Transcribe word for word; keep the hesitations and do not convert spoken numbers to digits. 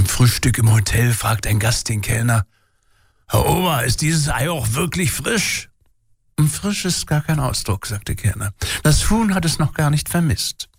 Frühstück im Hotel fragt ein Gast den Kellner: Herr Ober, ist dieses Ei auch wirklich frisch? Frisch ist gar kein Ausdruck, sagt der Kellner. Das Huhn hat es noch gar nicht vermisst.